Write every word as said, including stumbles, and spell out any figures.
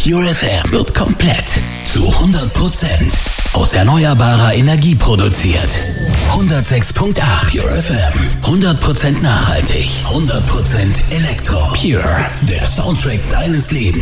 Pure F M wird komplett zu hundert Prozent aus erneuerbarer Energie produziert. hundertsechs Komma acht Pure F M. hundert Prozent nachhaltig. hundert Prozent Elektro. Pure. Der Soundtrack deines Lebens.